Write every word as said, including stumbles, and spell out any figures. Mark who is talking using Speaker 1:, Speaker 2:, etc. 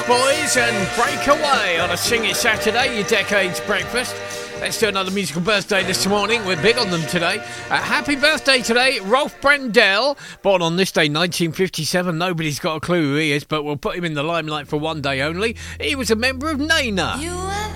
Speaker 1: Boys and Break Away on a Sing It Saturday, your Decades Breakfast. Let's do another musical birthday this morning. We're big on them today. Uh, happy birthday today, Rolf Brendel. Born on this day, nineteen fifty-seven. Nobody's got a clue who he is, but we'll put him in the limelight for one day only. He was a member of Nena.
Speaker 2: You